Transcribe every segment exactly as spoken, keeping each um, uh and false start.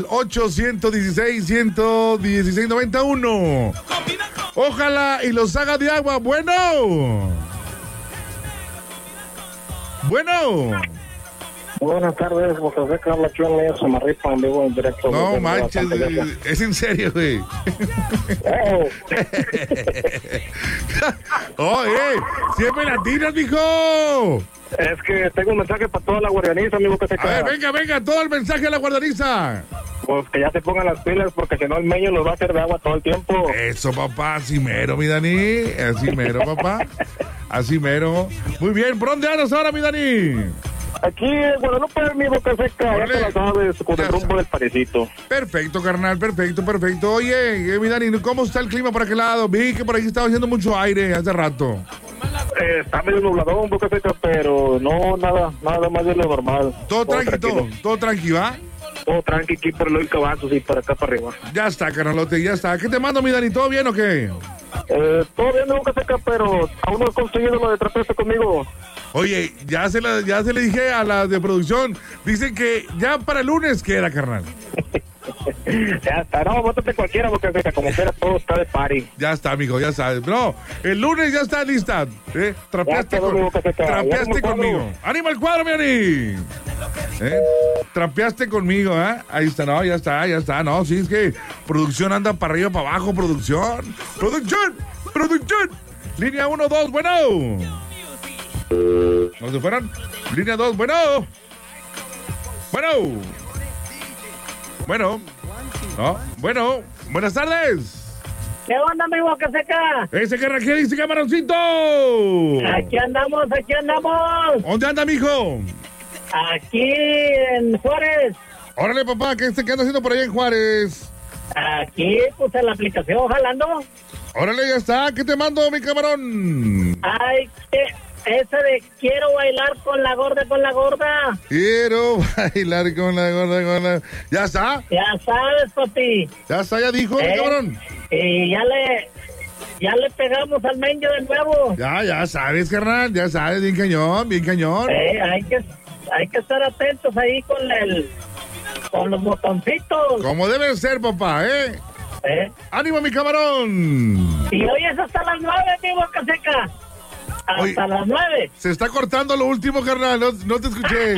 ocho uno seis, uno uno seis, noventa y uno. Ojalá y los haga de agua. Bueno. Bueno. Buenas tardes, José Seca, habla aquí en medio Samarripa, en vivo en directo. No manches, es en serio, güey. Oh. Oh, eh, siempre latinas, mijo. Es que tengo un mensaje para toda la guardianiza, amigo José Seca. A ver, venga, venga, todo el mensaje a la guardaniza. Pues que ya se pongan las pilas, porque si no el meño nos va a hacer de agua todo el tiempo. Eso, papá, así mero, mi Dani. Así mero, papá. Así mero. Muy bien, ¿por dónde andas ahora, mi Dani? Aquí en Guadalupe, mi Boca Seca, ya te la sabes, con el rumbo del parecito. Perfecto, carnal, perfecto, perfecto. Oye, eh, mi Dani, ¿cómo está el clima por aquel lado? Vi que por aquí estaba haciendo mucho aire hace rato. Eh, está medio nubladón, Boca Seca, pero no, nada, nada más de lo normal. Todo, todo tranqui, todo, todo tranqui, ¿va? Todo tranqui aquí por el Eloy Cavazos y para acá para arriba. Ya está, carnalote, ya está. ¿Qué te mando, mi Dani? ¿Todo bien o qué? Eh, todo bien, Boca Seca, pero aún no he conseguido lo de trapecio conmigo. Oye, ya se, la, ya se le dije a la de producción, dicen que ya para el lunes queda, carnal. Ya está, no, bótate cualquiera porque como quiera todo está de party. Ya está, amigo, ya sabes. No, el lunes ya está lista. ¿eh? Trapeaste, todo, con, que trapeaste conmigo. ¡Ánimo el cuadro, mi Ani! ¿Eh? Trapeaste conmigo, ¿eh? Ahí está, no, ya está, ya está. No, sí, es que producción anda para arriba, para abajo, producción. ¡Producción! ¡Producción! Línea uno, dos, bueno. ¿No se fueron? Línea dos, bueno. Bueno. Bueno. No. Bueno. Buenas tardes. ¿Qué onda, mi Boca Seca? Ese que Raquel dice, camaroncito. Aquí andamos, aquí andamos. ¿Dónde anda, mijo? Aquí en Juárez. Órale, papá, ¿qué, ¿qué anda haciendo por ahí en Juárez? Aquí, pues en la aplicación, jalando. Órale, ya está. ¿Qué te mando, mi camarón? Ay, que... Ese de quiero bailar con la gorda, con la gorda. Quiero bailar con la gorda, con la... ¿Ya está? Ya sabes, papi. Ya está, ya dijo, ¿Eh? cabrón. Y ya le... Ya le pegamos al meño de nuevo. Ya, ya sabes, carnal. Ya sabes, bien cañón, bien cañón. Eh, hay que... Hay que estar atentos ahí con el... Con los botoncitos. Como debe ser, papá, ¿eh? ¿Eh? ¡Ánimo, mi camarón! Y hoy es hasta las nueve, mi Boca Seca. Hasta Oye, las nueve. Se está cortando lo último, carnal. No, no te escuché.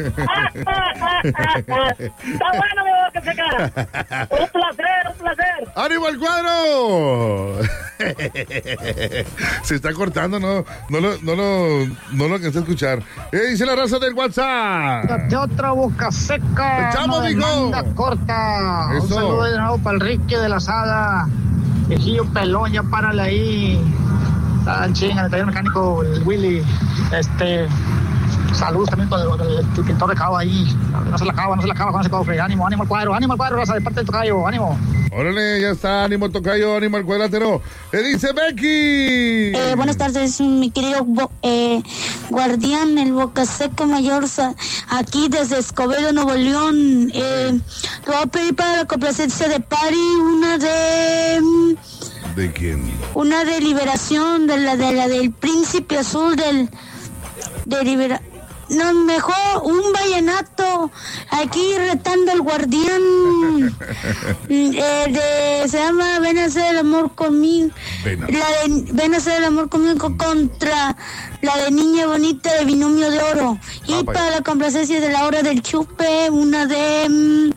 Está bueno, mi Boca Seca. Un placer, un placer. ¡Ánimo al cuadro! Se está cortando, no, no lo, no lo, no lo alcancé a escuchar. ¿Qué dice la raza del WhatsApp? De otra Boca Seca. ¡Echamos, no mijo! corta. Eso. Un saludo de nuevo para el Rique de la Sada. Viejillo pelón, ya párale ahí. Está chinga, el taller mecánico, el Willy. Este. Saludos también con el, con el, el pintor de cabo ahí. No se la acaba, no se la acaba con ese cofre. Ánimo, ánimo al cuadro, ánimo al cuadro, raza, de parte del tocayo, ánimo. Órale, ya está, ánimo tocayo, ánimo al cuadrátero. ¿Qué dice Becky? Eh, buenas tardes, mi querido eh, guardián, el Boca Seca Mayor, aquí desde Escobedo, Nuevo León. Eh, te voy a pedir para la complacencia de Pari una de... ¿De quién? Una de Liberación, de la, de la del Príncipe Azul, del... De libera... No, mejor un vallenato aquí retando al guardián. eh, de, se llama Ven a hacer el amor conmigo. Ven a... La de Ven a hacer el amor conmigo contra la de Niña Bonita de Binomio de Oro. Y ah, para la complacencia de la hora del chupe, una de... Um,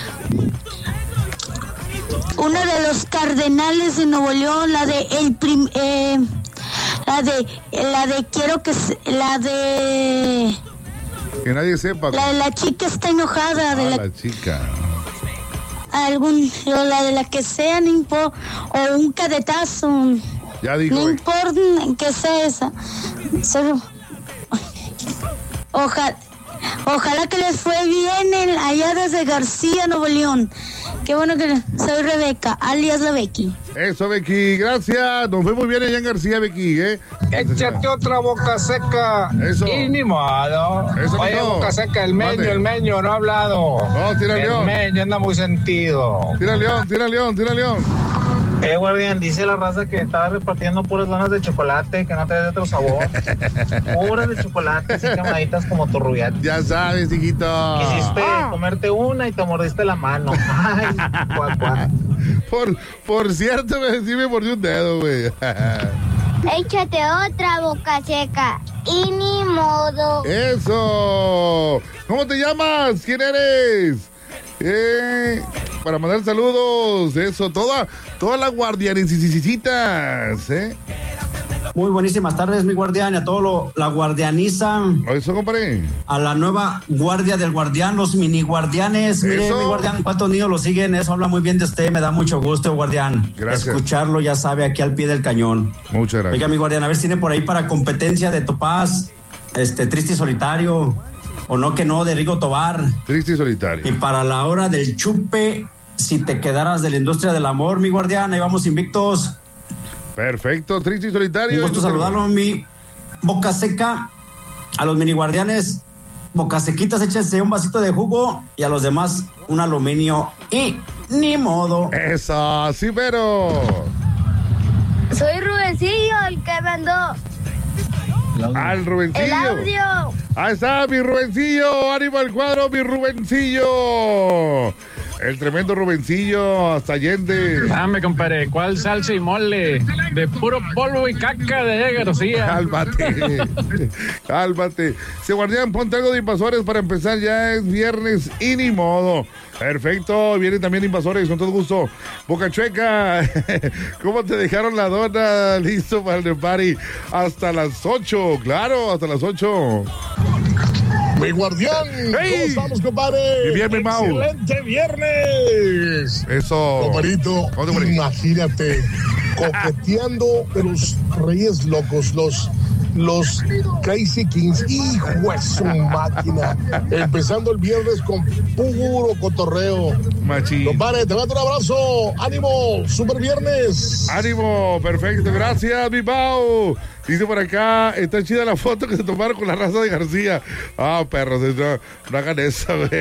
una de los Cardenales de Nuevo León, la de el prim, eh, la de la de quiero que la de que nadie sepa. La de la chica está enojada, de ah, la, la chica. Algún o la de la que sea, no importa, o un cadetazo. Ya dijo. No importa que sea esa. Solo, ojalá Ojalá que les fue bien en, allá desde García, Nuevo León. Qué bueno que soy Rebeca, alias la Becky. Eso, Becky, gracias. Nos fue muy bien allá en García, Becky, ¿eh? Échate otra Boca Seca. Eso. Y ni modo. Eso. Oye, no. Boca Seca, el meño, Mande. el meño, no ha hablado. No, tira el León. El meño anda muy sentido. Tira León, tira León, tira León. Eh, guardián, dice la raza que estaba repartiendo puras donas de chocolate, que no te dé otro sabor. Puras de chocolate, así quemaditas como torrullate. Ya sabes, hijito. Quisiste ah. comerte una y te mordiste la mano. Ay, cuá, cuá. Por, por cierto, me, sí me mordió un dedo, güey. Échate otra, boca seca. Y ni modo. Eso. ¿Cómo te llamas? ¿Quién eres? Eh, para mandar saludos, eso, toda, toda la guardianicitas, ¿eh? Muy buenísimas tardes, mi guardián, y a todo lo, la guardianiza. Eso, compadre. A la nueva guardia del guardián, los mini guardianes. Mire, eso. Mi guardián, ¿cuántos niños lo siguen? Eso habla muy bien de usted, me da mucho gusto, guardián. Gracias. Escucharlo, ya sabe, aquí al pie del cañón. Muchas gracias. Oiga, mi guardián, a ver si tiene por ahí para competencia de Topaz, este, Triste y Solitario, o no que no, de Rigo Tobar. Triste y Solitario. Y para la hora del chupe, si te quedaras de la industria del amor, mi guardián, ahí vamos invictos. Perfecto, Triste y Solitario. Un gusto saludarlo, mi boca seca. A los mini guardianes, boca sequitas, échense un vasito de jugo. Y a los demás, un aluminio. Y ni modo. Eso, sí, pero. Soy Rubencillo, el que vendó. Al Rubencillo. El audio. Ahí está, mi Rubencillo. Ánimo al cuadro, mi Rubencillo. El tremendo Rubencillo hasta Allende. Dame, compadre, ¿cuál salsa y mole? De puro polvo y caca de García. Cálmate, cálmate. Se guardián, ponte algo de invasores para empezar, ya es viernes y ni modo. Perfecto, vienen también invasores, con todo gusto. Boca Chueca, ¿cómo te dejaron la dona? Listo para el de party. Hasta las ocho, claro, hasta las ocho. Mi guardián, hey. ¿Cómo estamos, compadre? Bien, bien, Mau. Excelente viernes. Eso. Compadrito, imagínate, coqueteando de los Reyes Locos, los, los Crazy Kings. Hijo de su máquina. Empezando el viernes con puro cotorreo. Machín. Compadre, te mando un abrazo. Ánimo, super viernes. Ánimo, perfecto. Gracias, mi Mau. Dice por acá, está chida la foto que se tomaron con la raza de García. Ah, perros, no, no hagan eso, güey.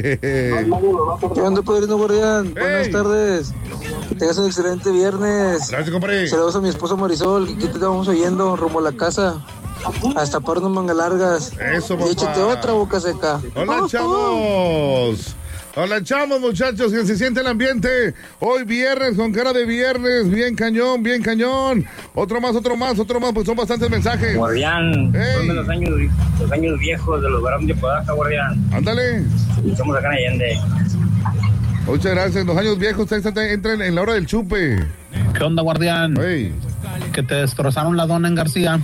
¿Qué onda, padrino guardián? Hey. Buenas tardes. Que tengas un excelente viernes. Gracias, compadre. Saludos a mi esposo Marisol, que aquí te estamos oyendo rumbo a la casa. Hasta parnos manga largas. Eso, papá. Y échate otra, boca seca. Hola, oh, chavos. Hola, chavos, muchachos, que se siente el ambiente. Hoy viernes, con cara de viernes, bien cañón, bien cañón. Otro más, otro más, otro más, pues son bastantes mensajes. Guardián, hey. Son de los años, los años viejos de los varones de Podaca, guardián. Ándale. Estamos acá en Allende. Muchas gracias, los años viejos entran en la hora del chupe. ¿Qué onda, guardián? Hey. Que te destrozaron la dona en García.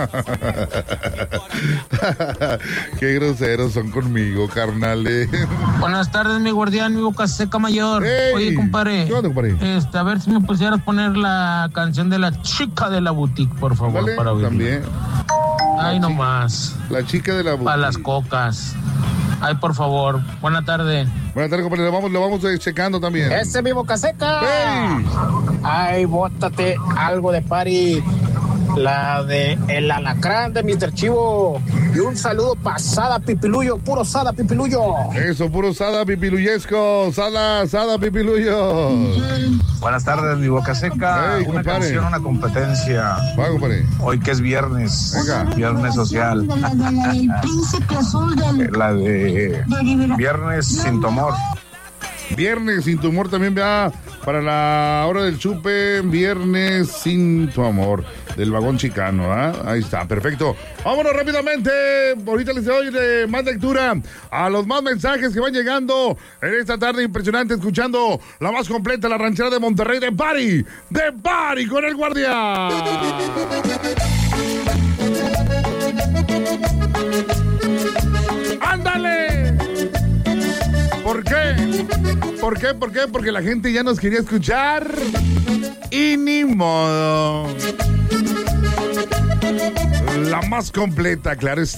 Qué groseros son conmigo, carnales. Buenas tardes, mi guardián, mi boca seca mayor. Hey. Oye, compadre, ¿qué onda, compadre? Este, a ver si me pusieras poner la canción de la chica de la boutique, por favor. Dale, para oírla. También. Ay, la nomás. La chica de la boutique. Para las cocas. Ay, por favor. Buena tarde. Buenas tardes, compadre. Lo vamos, lo vamos checando también. Ese es mi boca seca. ¡Hey! Ay, bótate algo de party. La de El Alacrán de mister Chivo. Y un saludo para Sada Pipiluyo, puro Sada Pipiluyo. Eso, puro Sada Pipiluyesco. Sada, Sada Pipiluyo. Buenas tardes, mi boca seca. Hey, una compadre. canción, una competencia. Va, compadre. Hoy que es viernes. Venga. Viernes social. La del príncipe azul del... La de Viernes sin tu amor. Viernes sin tu amor también va para la hora del chupe. Viernes sin tu amor del vagón chicano, ¿eh? Ahí está, perfecto. Vámonos rápidamente. Ahorita les doy de más lectura a los más mensajes que van llegando en esta tarde impresionante, escuchando la más completa, la ranchera de Monterrey, de party, de party con el guardián. ¡Ándale! ¿Por qué? ¿Por qué? ¿Por qué? Porque la gente ya nos quería escuchar y ni modo. La más completa, claro está.